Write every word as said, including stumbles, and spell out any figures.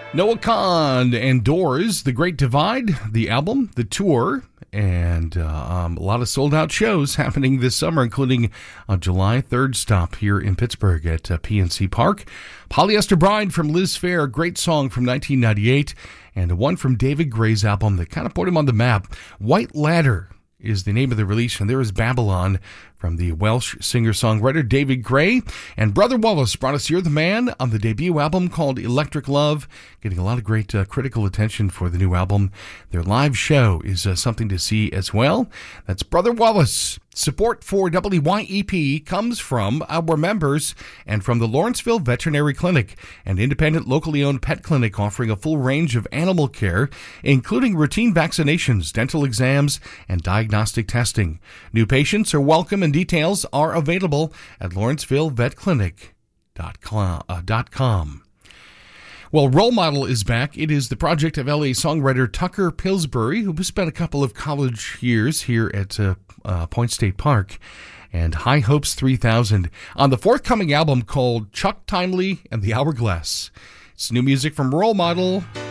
Noah Kahan and Doors, The Great Divide, the album, the tour, and uh, um, a lot of sold-out shows happening this summer, including a July third stop here in Pittsburgh at uh, P N C Park. Polyester Bride from Liz Phair, great song from nineteen ninety-eight, and one from David Gray's album that kind of put him on the map. White Ladder is the name of the release, and there is Babylon from the Welsh singer-songwriter David Gray. And Brother Wallace brought us You're the Man on the debut album called Electric Love, getting a lot of great uh, critical attention for the new album. Their live show is uh, something to see as well. That's Brother Wallace. Support for W Y E P comes from our members and from the Lawrenceville Veterinary Clinic, an independent, locally owned pet clinic offering a full range of animal care, including routine vaccinations, dental exams, and diagnostic testing. New patients are welcome and details are available at lawrenceville vet clinic dot com. Well, Role Model is back. It is the project of L A songwriter Tucker Pillsbury, who spent a couple of college years here at uh, uh, Point State Park, and High Hopes three thousand on the forthcoming album called Chuck Timely and the Hourglass. It's new music from Role Model.